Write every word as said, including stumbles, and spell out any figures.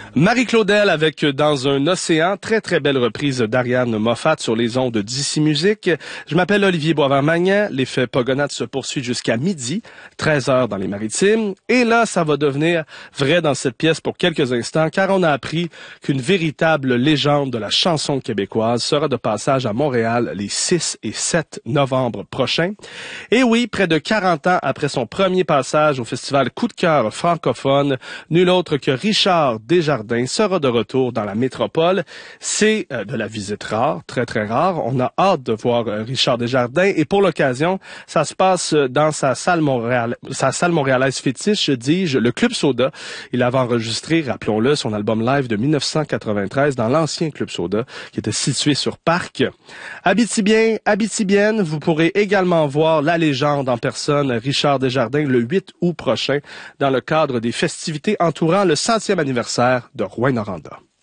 Marie-Claudel avec Dans un océan, très très belle reprise d'Ariane Moffat sur les ondes d'Ici Musique. Je m'appelle Olivier Boisvert-Magnan, l'effet Pogonade se poursuit jusqu'à midi, treize heures dans les Maritimes. Et là, ça va devenir vrai dans cette pièce pour quelques instants, car on a appris qu'une véritable légende de la chanson québécoise sera de passage à Montréal les six et sept novembre prochains. Et oui, près de quarante ans après son premier passage au festival Coup de cœur francophone, nul autre que Richard Desjardins sera de retour dans la métropole. C'est euh, de la visite rare, très très rare. On a hâte de voir euh, Richard Desjardins et pour l'occasion, ça se passe dans sa salle Montréal, sa salle montréalaise fétiche, dis-je, le Club Soda. Il avait enregistré, rappelons-le, son album live de mille neuf cent quatre-vingt-treize dans l'ancien Club Soda qui était situé sur Parc. Abitibien, Abitibienne, vous pourrez également voir la légende en personne, Richard Desjardins, le huit août prochain dans le cadre des festivités entourant le centième anniversaire de Rouyn-Noranda.